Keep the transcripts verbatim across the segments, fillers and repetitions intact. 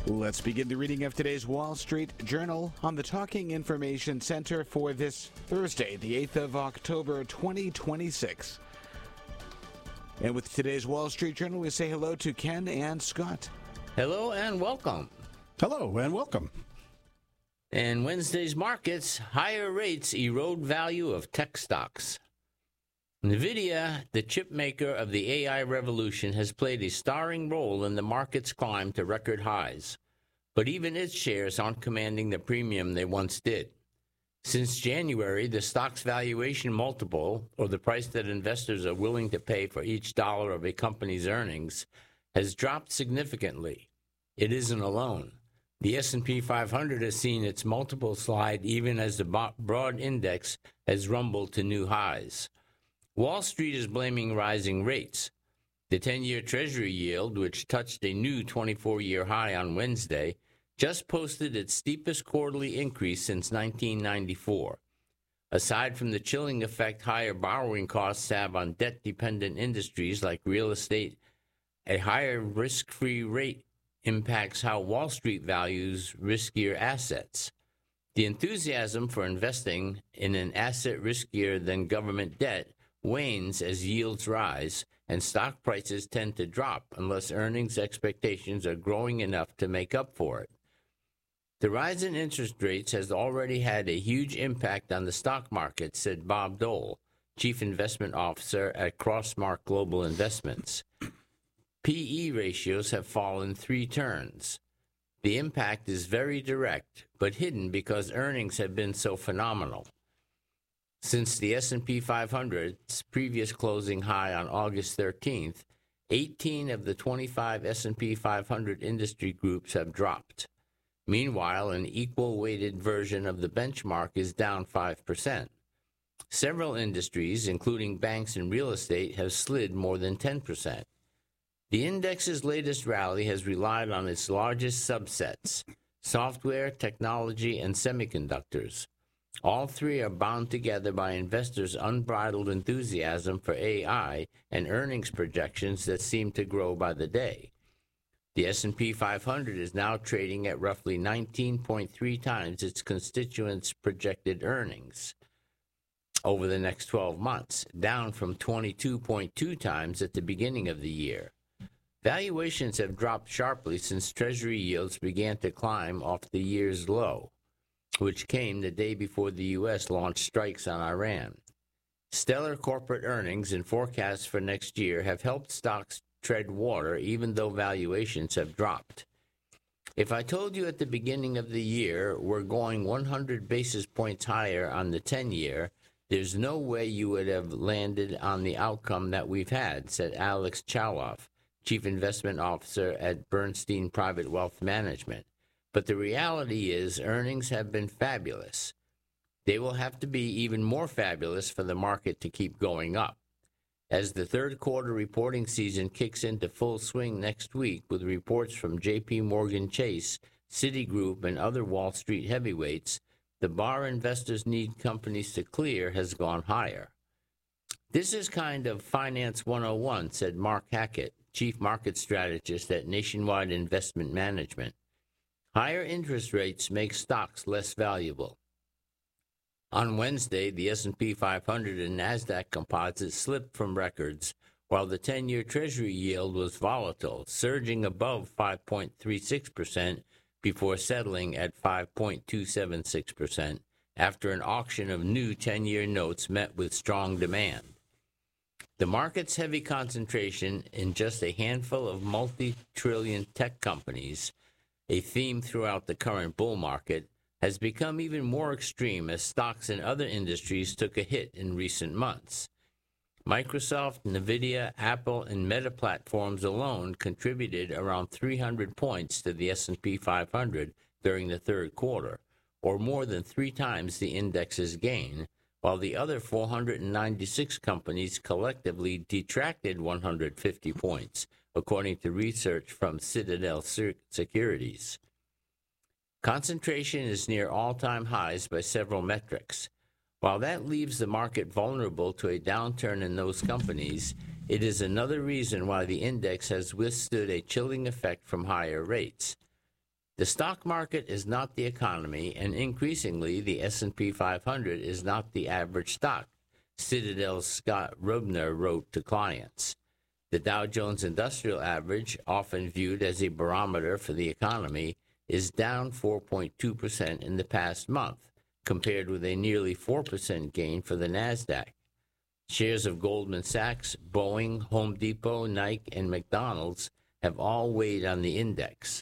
Let's begin the reading of today's Wall Street Journal on the Talking Information Center for this Thursday, the eighth of October, twenty twenty-six. And with today's Wall Street Journal, we say hello to Ken and Scott. Hello and welcome. Hello and welcome. In Wednesday's markets, higher rates erode value of tech stocks. NVIDIA, the chip maker of the A I revolution, has played a starring role in the market's climb to record highs, but even its shares aren't commanding the premium they once did. Since January, the stock's valuation multiple, or the price that investors are willing to pay for each dollar of a company's earnings, has dropped significantly. It isn't alone. The S and P five hundred has seen its multiple slide even as the broad index has rumbled to new highs. Wall Street is blaming rising rates. The ten-year Treasury yield, which touched a new twenty-four-year high on Wednesday, just posted its steepest quarterly increase since nineteen ninety-four. Aside from the chilling effect higher borrowing costs have on debt-dependent industries like real estate, a higher risk-free rate impacts how Wall Street values riskier assets. The enthusiasm for investing in an asset riskier than government debt wanes as yields rise, and stock prices tend to drop unless earnings expectations are growing enough to make up for it. The rise in interest rates has already had a huge impact on the stock market, said Bob Dole, Chief Investment Officer at Crossmark Global Investments. P E ratios have fallen three turns. The impact is very direct, but hidden because earnings have been so phenomenal. Since the S and P five hundred's previous closing high on August thirteenth, eighteen of the twenty-five S and P five hundred industry groups have dropped. Meanwhile, an equal-weighted version of the benchmark is down five percent. Several industries, including banks and real estate, have slid more than ten percent. The index's latest rally has relied on its largest subsets: software, technology, and semiconductors. All three are bound together by investors' unbridled enthusiasm for A I and earnings projections that seem to grow by the day. The S and P five hundred is now trading at roughly nineteen point three times its constituents' projected earnings over the next twelve months, down from twenty-two point two times at the beginning of the year. Valuations have dropped sharply since Treasury yields began to climb off the year's low, which came the day before the U S launched strikes on Iran. Stellar corporate earnings and forecasts for next year have helped stocks tread water, even though valuations have dropped. If I told you at the beginning of the year we're going one hundred basis points higher on the ten-year, there's no way you would have landed on the outcome that we've had, said Alex Chaloff, Chief Investment Officer at Bernstein Private Wealth Management. But the reality is earnings have been fabulous. They will have to be even more fabulous for the market to keep going up. As the third quarter reporting season kicks into full swing next week with reports from J P Morgan Chase, Citigroup, and other Wall Street heavyweights, the bar investors need companies to clear has gone higher. This is kind of Finance one oh one, said Mark Hackett, Chief Market Strategist at Nationwide Investment Management. Higher interest rates make stocks less valuable. On Wednesday, the S and P five hundred and NASDAQ composites slipped from records, while the ten-year Treasury yield was volatile, surging above five point three six percent before settling at five point two seven six percent after an auction of new ten-year notes met with strong demand. The market's heavy concentration in just a handful of multi-trillion tech companies, a theme throughout the current bull market, has become even more extreme as stocks in other industries took a hit in recent months. Microsoft, NVIDIA, Apple, and Meta platforms alone contributed around three hundred points to the S and P five hundred during the third quarter, or more than three times the index's gain, while the other four hundred ninety-six companies collectively detracted one hundred fifty points, according to research from Citadel Securities. Concentration is near all-time highs by several metrics. While that leaves the market vulnerable to a downturn in those companies, it is another reason why the index has withstood a chilling effect from higher rates. The stock market is not the economy, and increasingly the S and P five hundred is not the average stock, Citadel's Scott Rubner wrote to clients. The Dow Jones Industrial Average, often viewed as a barometer for the economy, is down four point two percent in the past month, compared with a nearly four percent gain for the NASDAQ. Shares of Goldman Sachs, Boeing, Home Depot, Nike, and McDonald's have all weighed on the index.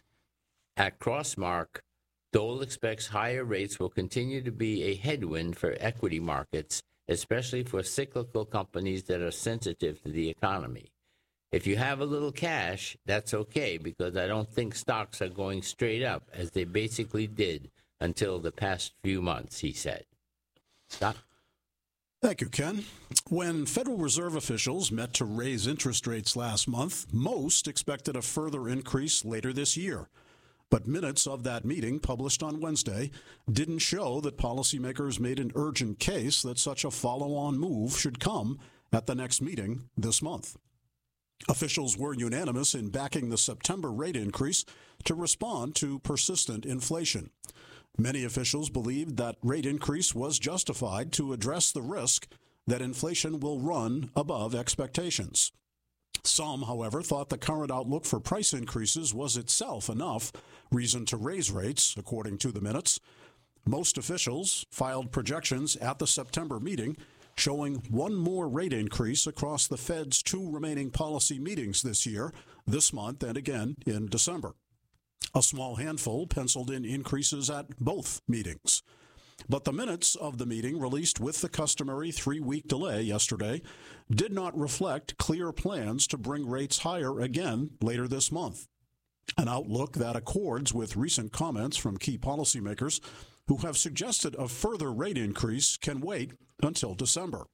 At Crossmark, Dole expects higher rates will continue to be a headwind for equity markets, especially for cyclical companies that are sensitive to the economy. If you have a little cash, that's okay, because I don't think stocks are going straight up, as they basically did until the past few months, he said. Scott? Thank you, Ken. When Federal Reserve officials met to raise interest rates last month, most expected a further increase later this year. But minutes of that meeting, published on Wednesday, didn't show that policymakers made an urgent case that such a follow-on move should come at the next meeting this month. Officials were unanimous in backing the September rate increase to respond to persistent inflation. Many officials believed that rate increase was justified to address the risk that inflation will run above expectations. Some, however, thought the current outlook for price increases was itself enough reason to raise rates, according to the minutes. Most officials filed projections at the September meeting showing one more rate increase across the Fed's two remaining policy meetings this year, this month and again in December. A small handful penciled in increases at both meetings. But the minutes of the meeting, released with the customary three-week delay yesterday, did not reflect clear plans to bring rates higher again later this month, an outlook that accords with recent comments from key policymakers who have suggested a further rate increase can wait until December.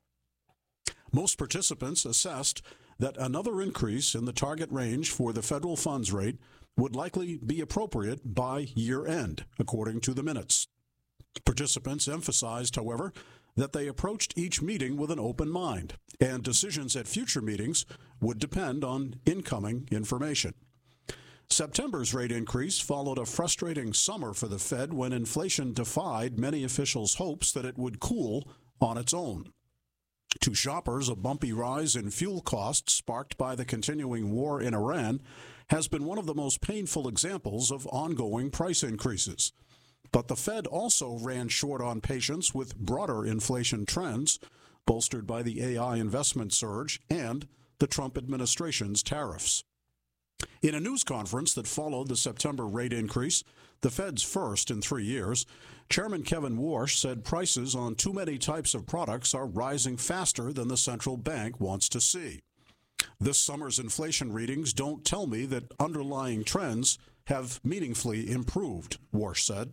Most participants assessed that another increase in the target range for the federal funds rate would likely be appropriate by year-end, according to the minutes. Participants emphasized, however, that they approached each meeting with an open mind, and decisions at future meetings would depend on incoming information. September's rate increase followed a frustrating summer for the Fed when inflation defied many officials' hopes that it would cool on its own. To shoppers, a bumpy rise in fuel costs sparked by the continuing war in Iran has been one of the most painful examples of ongoing price increases. But the Fed also ran short on patience with broader inflation trends, bolstered by the A I investment surge and the Trump administration's tariffs. In a news conference that followed the September rate increase, the Fed's first in three years, Chairman Kevin Warsh said prices on too many types of products are rising faster than the central bank wants to see. This summer's inflation readings don't tell me that underlying trends have meaningfully improved, Warsh said.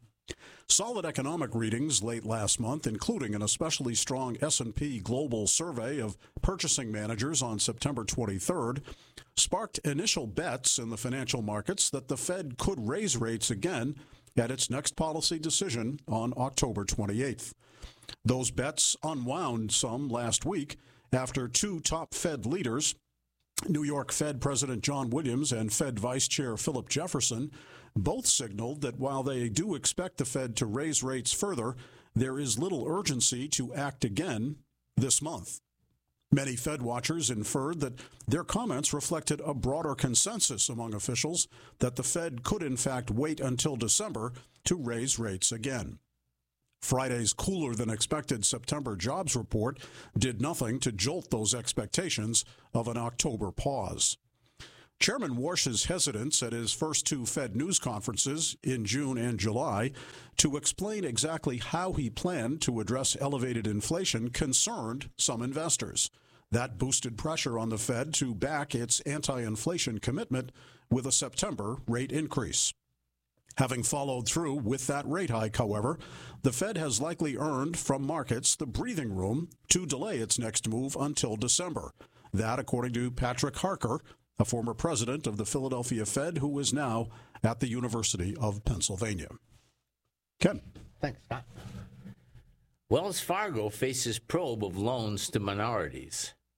Solid economic readings late last month, including an especially strong S and P Global survey of purchasing managers on September twenty-third, sparked initial bets in the financial markets that the Fed could raise rates again at its next policy decision on October twenty-eighth. Those bets unwound some last week after two top Fed leaders, New York Fed President John Williams and Fed Vice Chair Philip Jefferson, both signaled that while they do expect the Fed to raise rates further, there is little urgency to act again this month. Many Fed watchers inferred that their comments reflected a broader consensus among officials that the Fed could in fact wait until December to raise rates again. Friday's cooler-than-expected September jobs report did nothing to jolt those expectations of an October pause. Chairman Warsh's hesitance at his first two Fed news conferences in June and July to explain exactly how he planned to address elevated inflation concerned some investors. That boosted pressure on the Fed to back its anti-inflation commitment with a September rate increase. Having followed through with that rate hike, however, the Fed has likely earned from markets the breathing room to delay its next move until December. That, according to Patrick Harker, a former president of the Philadelphia Fed who is now at the University of Pennsylvania. Ken. Thanks, Scott. Wells Fargo faces probe of loans to minorities.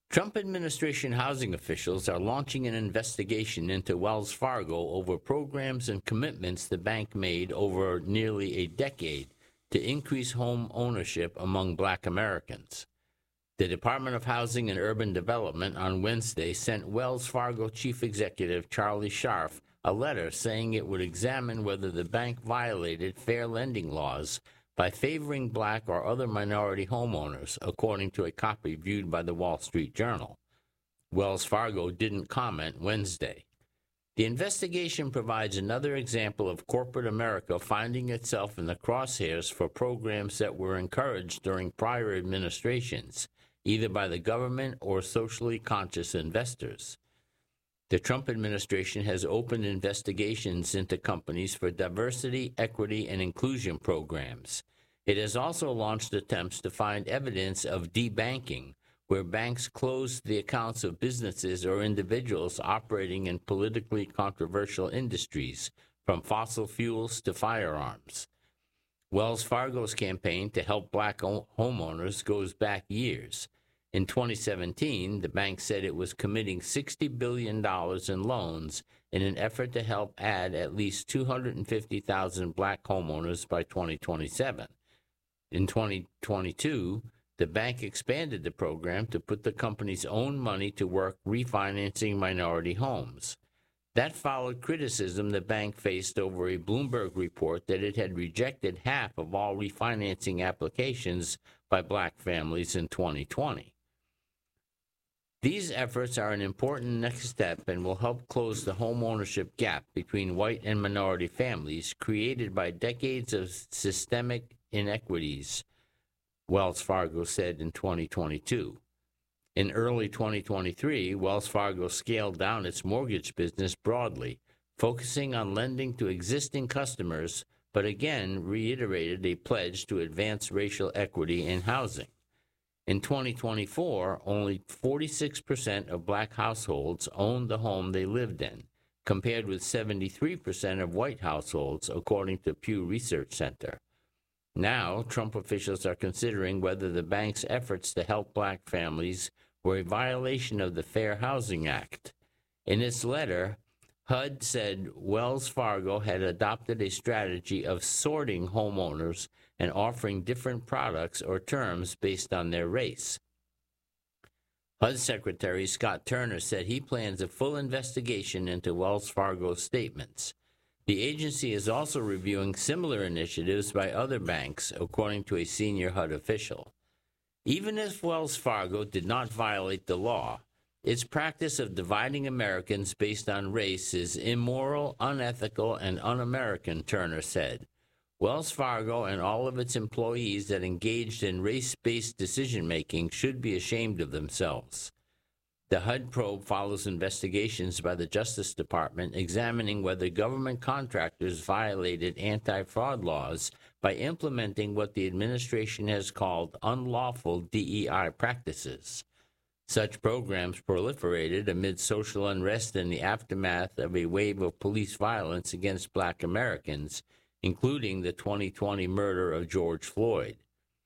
Trump administration housing officials are launching an investigation into Wells Fargo over programs and commitments the bank made over nearly a decade to increase home ownership among Black Americans. The Department of Housing and Urban Development on Wednesday sent Wells Fargo Chief Executive Charlie Scharf a letter saying it would examine whether the bank violated fair lending laws by favoring Black or other minority homeowners, according to a copy viewed by the Wall Street Journal. Wells Fargo didn't comment Wednesday. The investigation provides another example of corporate America finding itself in the crosshairs for programs that were encouraged during prior administrations, either by the government or socially conscious investors. The Trump administration has opened investigations into companies for diversity, equity, and inclusion programs. It has also launched attempts to find evidence of debanking, where banks closed the accounts of businesses or individuals operating in politically controversial industries, from fossil fuels to firearms. Wells Fargo's campaign to help Black homeowners goes back years. In twenty seventeen, the bank said it was committing sixty billion dollars in loans in an effort to help add at least two hundred fifty thousand Black homeowners by twenty twenty-seven. In twenty twenty-two, the bank expanded the program to put the company's own money to work refinancing minority homes. That followed criticism the bank faced over a Bloomberg report that it had rejected half of all refinancing applications by Black families in twenty twenty. These efforts are an important next step and will help close the homeownership gap between white and minority families created by decades of systemic inequities, Wells Fargo said in twenty twenty-two. In early twenty twenty-three, Wells Fargo scaled down its mortgage business broadly, focusing on lending to existing customers, but again reiterated a pledge to advance racial equity in housing. In twenty twenty-four, only forty-six percent of Black households owned the home they lived in, compared with seventy-three percent of white households, according to Pew Research Center. Now, Trump officials are considering whether the bank's efforts to help Black families were a violation of the Fair Housing Act. In its letter, H U D said Wells Fargo had adopted a strategy of sorting homeowners and offering different products or terms based on their race. H U D Secretary Scott Turner said he plans a full investigation into Wells Fargo's statements. The agency is also reviewing similar initiatives by other banks, according to a senior H U D official. Even if Wells Fargo did not violate the law, its practice of dividing Americans based on race is immoral, unethical, and un-American, Turner said. Wells Fargo and all of its employees that engaged in race-based decision-making should be ashamed of themselves. The H U D probe follows investigations by the Justice Department examining whether government contractors violated anti-fraud laws by implementing what the administration has called unlawful D E I practices. Such programs proliferated amid social unrest in the aftermath of a wave of police violence against Black Americans, including the twenty twenty murder of George Floyd.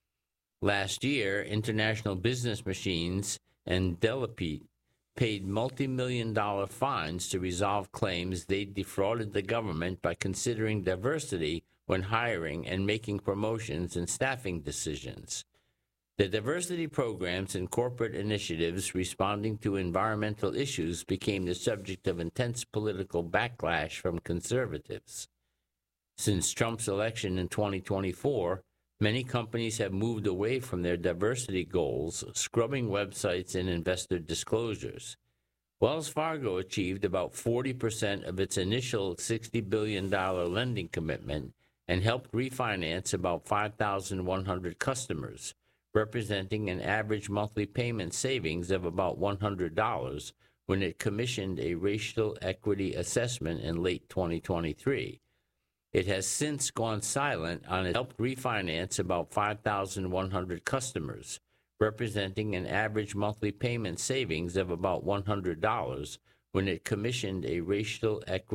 Last year, International Business Machines and Delapete paid multi-million dollar fines to resolve claims they defrauded the government by considering diversity when hiring and making promotions and staffing decisions. The diversity programs and corporate initiatives responding to environmental issues became the subject of intense political backlash from conservatives. Since Trump's election in twenty twenty-four, many companies have moved away from their diversity goals, scrubbing websites and investor disclosures. Wells Fargo achieved about forty percent of its initial sixty billion dollars lending commitment and helped refinance about five thousand one hundred customers, representing an average monthly payment savings of about one hundred dollars when it commissioned a racial equity assessment in late twenty twenty-three. It has since gone silent on it helped refinance about five thousand one hundred customers, representing an average monthly payment savings of about one hundred dollars when it commissioned a racial equity